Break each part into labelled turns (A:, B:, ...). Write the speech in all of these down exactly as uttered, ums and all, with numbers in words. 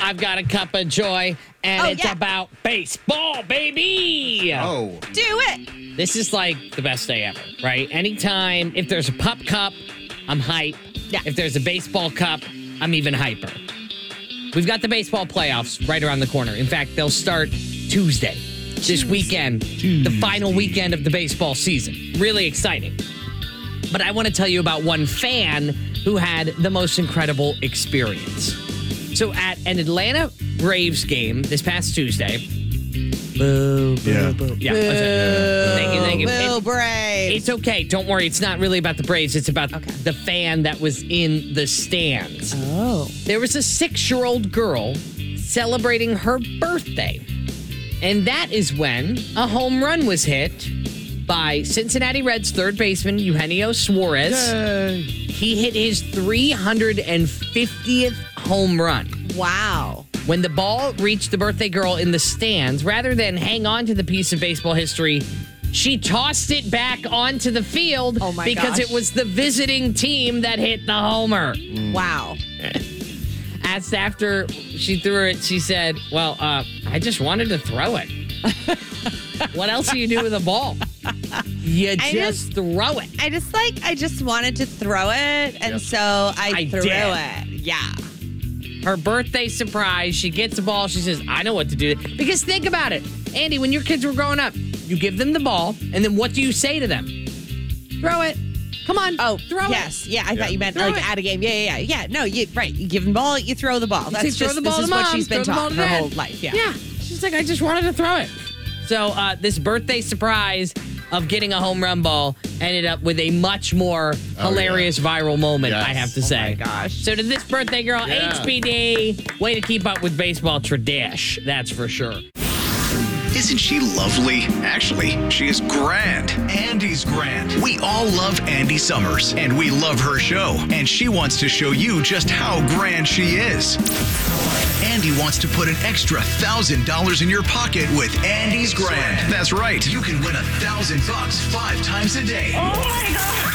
A: I've got a cup of joy, and
B: Oh,
A: it's
B: yeah.
A: about baseball, baby.
C: Oh.
B: Do it.
A: This is like the best day ever, right? Anytime, if there's a Pup Cup, I'm hype.
B: Yeah.
A: If there's a baseball cup, I'm even hyper. We've got the baseball playoffs right around the corner. In fact, they'll start Tuesday, this weekend, the final weekend of the baseball season. Really exciting. But I want to tell you about one fan who had the most incredible experience. So at an Atlanta Braves game this past Tuesday. Boo, boo,
C: Yeah.
A: boo. Yeah. Thank you, thank you.
B: Boo,
A: It-
B: Braves.
A: it's okay. Don't worry. It's not really about the Braves. It's about
B: Okay.
A: the fan that was in the stands.
B: Oh.
A: There was a six-year-old girl celebrating her birthday. And that is when a home run was hit by Cincinnati Reds third baseman Eugenio Suarez. He hit his three hundred fiftieth home run.
B: Wow.
A: When the ball reached the birthday girl in the stands, rather than hang on to the piece of baseball history, she tossed it back onto the field
B: Oh my
A: because
B: gosh.
A: it was the visiting team that hit the homer.
B: Wow.
A: Asked after she threw it, she said, well, uh, I just wanted to throw it. What else do you do with a ball? You just,
B: just-
A: throw it.
B: I just like, I just wanted to throw it, and so I,
A: I
B: threw
A: did.
B: it. Yeah.
A: Her birthday surprise, she gets the ball. She says, I know what to do. Because think about it. Andy, when your kids were growing up, you give them the ball, and then what do you say to them? Throw it. Come on.
B: Oh,
A: throw
B: yes.
A: it.
B: Yeah, I thought you meant
A: Throw
B: like
A: it.
B: at a game. Yeah, yeah, yeah. Yeah, no, you right. You give them the ball, you throw the ball. That's
A: say, throw
B: just
A: the ball
B: this
A: to
B: is what
A: mom,
B: she's been
A: throw the ball
B: taught
A: to
B: her
A: dad.
B: whole life. Yeah.
A: Yeah. She's like, I just wanted to throw it. So uh, this birthday surprise of getting a home run ball ended up with a much more
C: Oh,
A: hilarious viral moment,
C: Yes.
A: I have to
B: Oh
A: say.
B: my gosh.
A: So to this birthday girl,
C: Yeah.
A: H B D, way to keep up with baseball tradish, that's for sure.
D: Isn't she lovely? Actually, she is grand. Andy's grand. We all love Andy Summers, and we love her show. And she wants to show you just how grand she is. Andy wants to put an extra thousand dollars in your pocket with Andy's Grand. That's right. You can win a thousand bucks five times a day. Oh my God!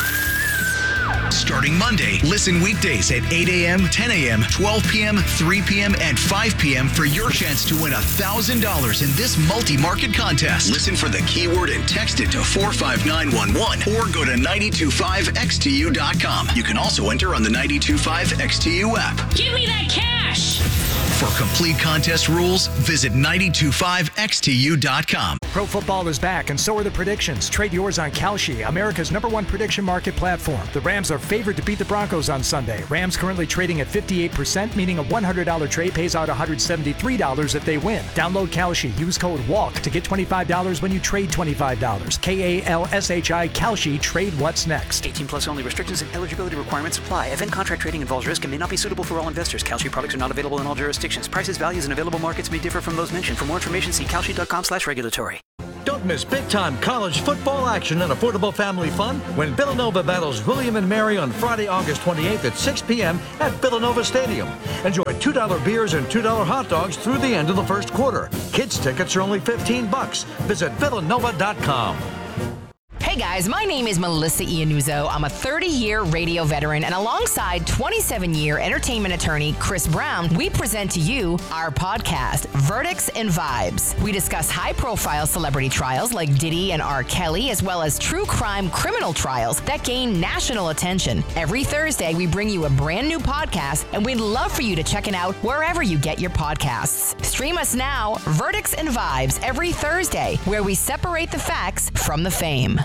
D: Starting Monday, listen weekdays at eight a.m., ten a.m., twelve p.m., three p.m., and five p.m. for your chance to win one thousand dollars in this multi-market contest. Listen for the keyword and text it to four five nine one one or go to nine two five X T U dot com. You can also enter on the nine two five X T U app.
E: Give me that cash!
D: For complete contest rules, visit nine two five X T U dot com.
F: Pro football is back, and so are the predictions. Trade yours on Kalshi, America's number one prediction market platform. The Rams are favored to beat the Broncos on Sunday. Rams currently trading at fifty-eight percent, meaning a one hundred dollars trade pays out one hundred seventy-three dollars if they win. Download Kalshi. Use code WALK to get twenty-five dollars when you trade twenty-five dollars. K A L S H I, Kalshi. Trade what's next.
G: eighteen plus only. Restrictions and eligibility requirements apply. Event contract trading involves risk and may not be suitable for all investors. Kalshi products are not available in all jurisdictions. Prices, values, and available markets may differ from those mentioned. For more information, see kalshi dot com slash regulatory.
H: Don't miss big-time college football action and affordable family fun when Villanova battles William and Mary on Friday, August twenty-eighth at six p.m. at Villanova Stadium. Enjoy two dollar beers and two dollar hot dogs through the end of the first quarter. Kids tickets are only fifteen bucks. Visit villanova dot com.
E: Hey guys, my name is Melissa Iannuzzo. I'm a thirty-year radio veteran, and alongside twenty-seven-year entertainment attorney Chris Brown, we present to you our podcast, Verdicts and Vibes. We discuss high-profile celebrity trials like Diddy and R. Kelly, as well as true crime criminal trials that gain national attention. Every Thursday, we bring you a brand new podcast, and we'd love for you to check it out wherever you get your podcasts. Stream us now, Verdicts and Vibes, every Thursday, where we separate the facts from the fame.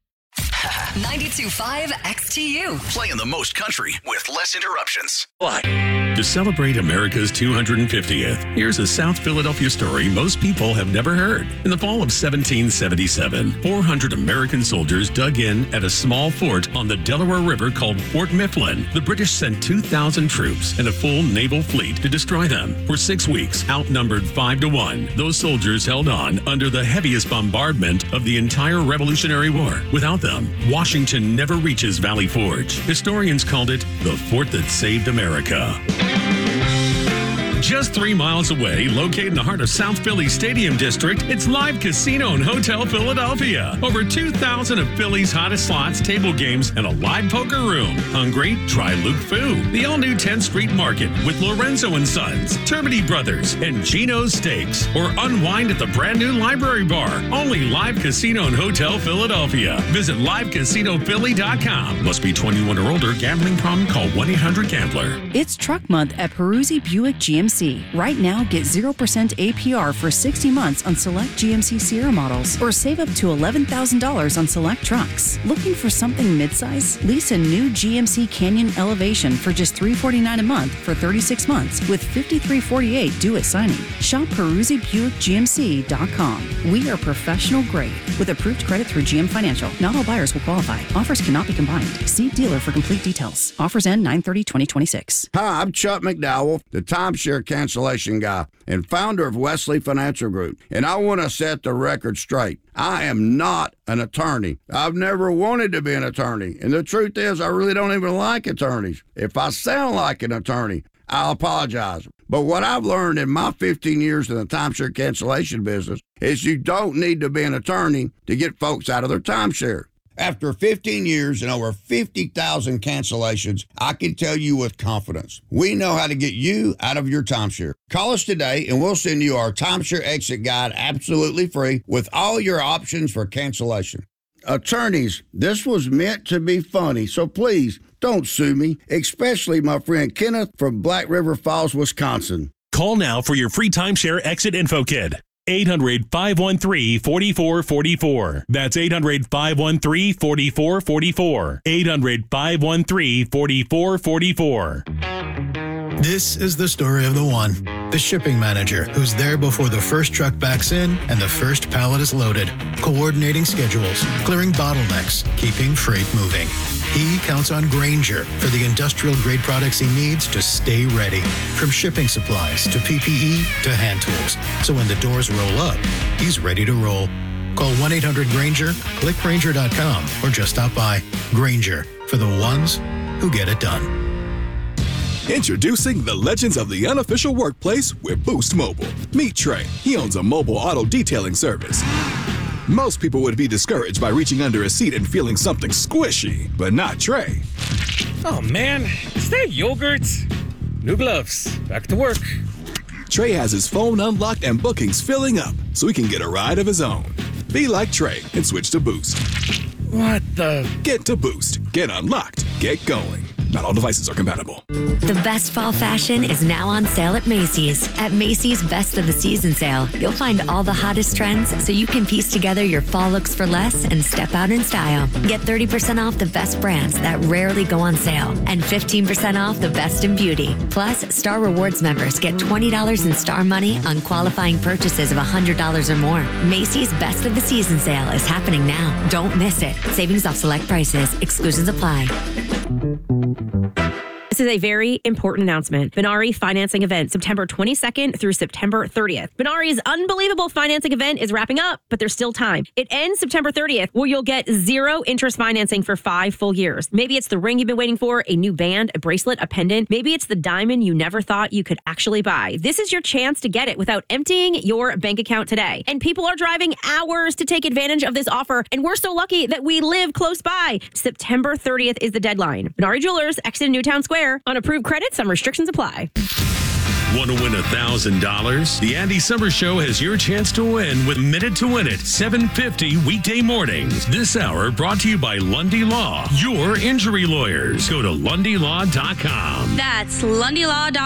I: ninety-two point five X T U.
D: Playing the most country with less interruptions.
J: To celebrate America's two hundred fiftieth, here's a South Philadelphia story most people have never heard. In the fall of seventeen seventy-seven, four hundred American soldiers dug in at a small fort on the Delaware River called Fort Mifflin. The British sent two thousand troops and a full naval fleet to destroy them. For six weeks, outnumbered five to one, those soldiers held on under the heaviest bombardment of the entire Revolutionary War. Without them, Washington never reaches Valley Forge. Historians called it the fort that saved America. Just three miles away, located in the heart of South Philly Stadium District, it's Live Casino and Hotel Philadelphia. Over two thousand of Philly's hottest slots, table games, and a live poker room. Hungry? Try Luke Fu. The all-new tenth Street Market with Lorenzo and Sons, Termity Brothers, and Gino's Steaks. Or unwind at the brand new Library Bar. Only Live Casino and Hotel Philadelphia. Visit live casino philly dot com. Must be twenty-one or older. Gambling problem? Call one eight hundred gambler.
C: It's Truck Month at Peruzzi Buick G M C. Right now, get zero percent A P R for sixty months on select G M C Sierra models, or save up to eleven thousand dollars on select trucks. Looking for something midsize? Lease a new G M C Canyon Elevation for just three hundred forty-nine dollars a month for thirty-six months with fifty-three forty-eight due at signing. Shop Peruzzi Buick G M C dot com. We are professional grade with approved credit through G M Financial. Not all buyers will qualify. Offers cannot be combined. See dealer for complete details. Offers end nine thirty twenty twenty-six.
K: Hi, I'm Chuck McDowell, the timeshare cancellation guy and founder of Wesley Financial Group. And I want to set the record straight. I am not an attorney. I've never wanted to be an attorney. And the truth is, I really don't even like attorneys. If I sound like an attorney, I'll apologize. But what I've learned in my fifteen years in the timeshare cancellation business is you don't need to be an attorney to get folks out of their timeshare. After fifteen years and over fifty thousand cancellations, I can tell you with confidence, we know how to get you out of your timeshare. Call us today and we'll send you our timeshare exit guide absolutely free with all your options for cancellation. Attorneys, this was meant to be funny, so please don't sue me, especially my friend Kenneth from Black River Falls, Wisconsin.
L: Call now for your free timeshare exit info kit. eight hundred, five one three, four four four four. That's eight hundred, five one three, four four four four. eight hundred, five one three, four four four four.
M: This is the story of the one, the shipping manager who's there before the first truck backs in and the first pallet is loaded, coordinating schedules, clearing bottlenecks, keeping freight moving. He counts on Grainger for the industrial-grade products he needs to stay ready, from shipping supplies to P P E to hand tools. So when the doors roll up, he's ready to roll. Call one eight hundred Grainger, click Grainger dot com, or just stop by. Grainger, for the ones who get it done.
N: Introducing the legends of the unofficial workplace with Boost Mobile. Meet Trey. He owns a mobile auto detailing service. Most people would be discouraged by reaching under a seat and feeling something squishy, but not Trey.
O: Oh man, is that yogurt? New gloves. Back to work.
N: Trey has his phone unlocked and bookings filling up, so he can get a ride of his own. Be like Trey and switch to Boost.
O: What the?
N: Get to Boost. Get unlocked. Get going. Not all devices are compatible.
P: The best fall fashion is now on sale at Macy's. At Macy's Best of the Season sale, you'll find all the hottest trends so you can piece together your fall looks for less and step out in style. Get thirty percent off the best brands that rarely go on sale and fifteen percent off the best in beauty. Plus, Star Rewards members get twenty dollars in Star Money on qualifying purchases of one hundred dollars or more. Macy's Best of the Season sale is happening now. Don't miss it. Savings off select prices. Exclusions apply.
Q: This is a very important announcement. Benari financing event, September twenty-second through September thirtieth. Benari's unbelievable financing event is wrapping up, but there's still time. It ends September thirtieth, where you'll get zero interest financing for five full years. Maybe it's the ring you've been waiting for, a new band, a bracelet, a pendant. Maybe it's the diamond you never thought you could actually buy. This is your chance to get it without emptying your bank account today. And people are driving hours to take advantage of this offer, and we're so lucky that we live close by. September thirtieth is the deadline. Benari Jewelers, exit Newtown Square. On approved credit, some restrictions apply.
J: Want to win one thousand dollars? The Andy Summers Show has your chance to win with Minute to Win It, seven fifty weekday mornings. This hour brought to you by Lundy Law, your injury lawyers. Go to lundy law dot com.
R: That's lundy law dot com.